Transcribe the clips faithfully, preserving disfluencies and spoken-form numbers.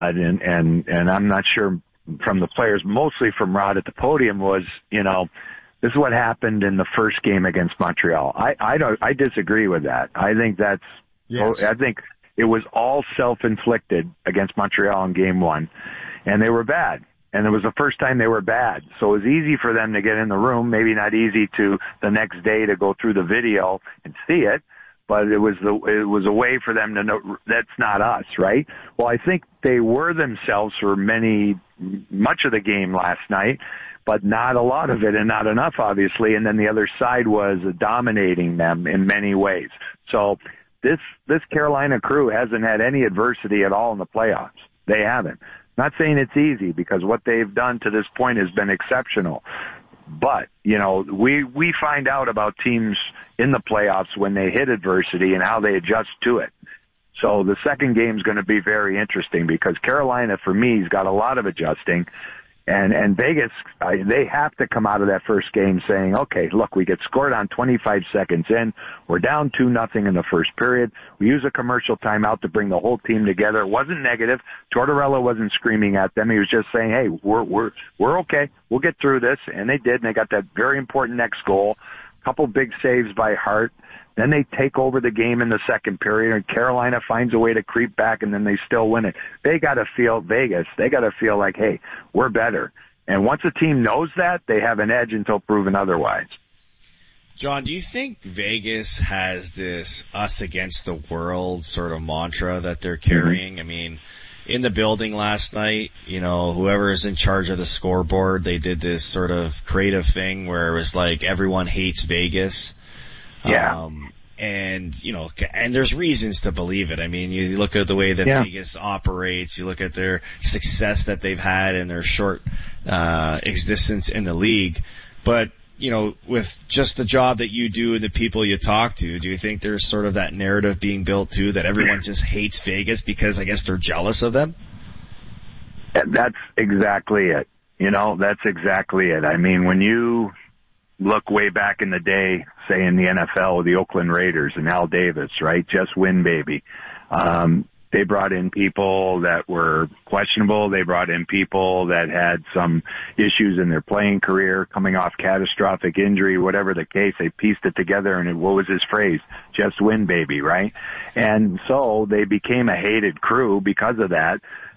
and and and I'm not sure from the players, mostly from Rod at the podium, was, you know, this is what happened in the first game against Montreal. I I don't I disagree with that. I think that's yes. I think it was all self-inflicted against Montreal in game one, and they were bad. And it was the first time they were bad. So it was easy for them to get in the room, maybe not easy to the next day to go through the video and see it, but it was the it was a way for them to know that's not us, right? Well, I think they were themselves for many much of the game last night, but not a lot of it and not enough, obviously. And then the other side was dominating them in many ways. So this this Carolina crew hasn't had any adversity at all in the playoffs. They haven't. Not saying it's easy, because what they've done to this point has been exceptional. But, you know, we we find out about teams in the playoffs when they hit adversity and how they adjust to it. So the second game is going to be very interesting, because Carolina, for me, has got a lot of adjusting. And and Vegas, uh, they have to come out of that first game saying, okay, look, we get scored on twenty-five seconds in. We're down two nothing in the first period. We use a commercial timeout to bring the whole team together. It wasn't negative. Tortorella wasn't screaming at them. He was just saying, hey, we're we're we're okay. We'll get through this. And they did, and they got that very important next goal. A couple big saves by Hart. Then they take over the game in the second period, and Carolina finds a way to creep back, and then they still win it. They got to feel, Vegas, they got to feel like, hey, we're better. And once a team knows that, they have an edge until proven otherwise. John, do you think Vegas has this us against the world sort of mantra that they're carrying? Mm-hmm. I mean, in the building last night, you know, whoever is in charge of the scoreboard, they did this sort of creative thing where it was like everyone hates Vegas. Yeah. Um, and, you know, and there's reasons to believe it. I mean, you look at the way that yeah. Vegas operates, you look at their success that they've had in their short, uh, existence in the league. But, you know, with just the job that you do and the people you talk to, do you think there's sort of that narrative being built too, that everyone just hates Vegas because I guess they're jealous of them? That's exactly it. You know, that's exactly it. I mean, when you look way back in the day, say in the N F L with the Oakland Raiders and Al Davis, right? Just win, baby. Um, they brought in people that were questionable. They brought in people that had some issues in their playing career, coming off catastrophic injury, whatever the case. They pieced it together, and it, what was his phrase? Just win, baby, right? And so they became a hated crew because of that.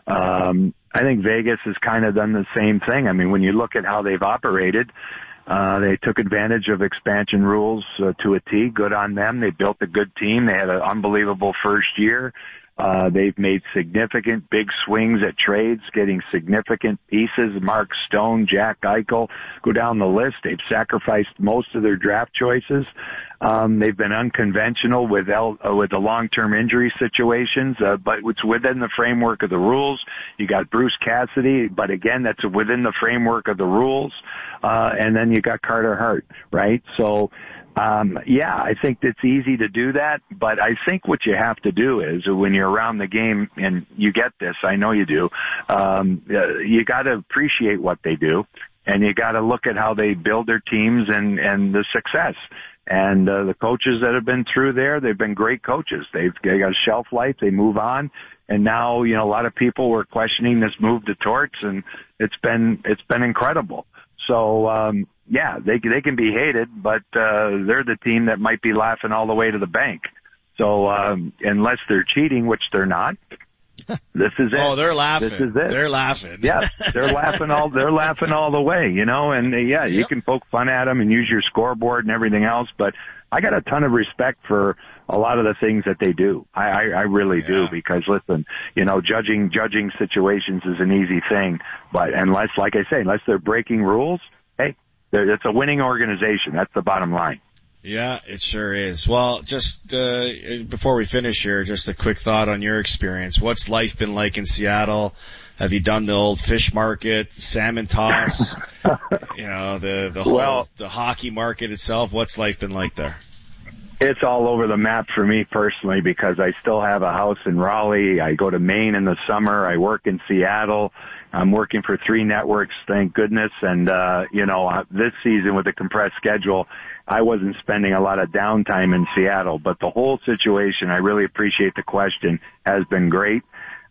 Um, I think Vegas has kind of done the same thing. I mean, when you look at how they've operated, Uh, they took advantage of expansion rules uh, to a T. Good on them. They built a good team. They had an unbelievable first year. Uh, they've made significant big swings at trades, getting significant pieces. Mark Stone, Jack Eichel, go down the list. They've sacrificed most of their draft choices. Um, they've been unconventional with L, uh, with the long-term injury situations, uh, but it's within the framework of the rules. You got Bruce Cassidy, but again, that's within the framework of the rules. Uh, and then you got Carter Hart, right? So, Um, yeah, I think it's easy to do that, but I think what you have to do is when you're around the game, and you get this, I know you do, um, you got to appreciate what they do, and you got to look at how they build their teams and, and the success. And uh, the coaches that have been through there, they've been great coaches. They've they got a shelf life. They move on. And now, you know, a lot of people were questioning this move to Torts, and it's been it's been incredible. So, um, yeah, they they can be hated, but uh, they're the team that might be laughing all the way to the bank. So um, unless they're cheating, which they're not, this is it. Oh, they're laughing. This is it. They're laughing. Yeah, they're laughing all they're laughing all the way, you know. And uh, yeah, you yep. can poke fun at them and use your scoreboard and everything else, but I got a ton of respect for a lot of the things that they do. I, I, I really yeah. do, because listen, you know, judging judging situations is an easy thing, but unless, like I say, unless they're breaking rules, hey, it's a winning organization. That's the bottom line. Yeah, it sure is. Well, just uh, before we finish here, just a quick thought on your experience. What's life been like in Seattle? Have you done the old fish market, salmon toss, you know, the the whole well, the hockey market itself? What's life been like there? It's all over the map for me personally, because I still have a house in Raleigh. I go to Maine in the summer. I work in Seattle. I'm working for three networks, thank goodness. And, uh, you know, this season with the compressed schedule, I wasn't spending a lot of downtime in Seattle. But the whole situation, I really appreciate the question, has been great.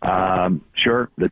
Um, sure, the